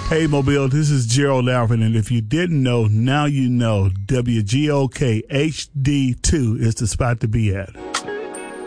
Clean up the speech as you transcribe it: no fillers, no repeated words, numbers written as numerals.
Hey, Mobile, this is Gerald Alvin, and if you didn't know, now you know WGOK HD2 is the spot to be at.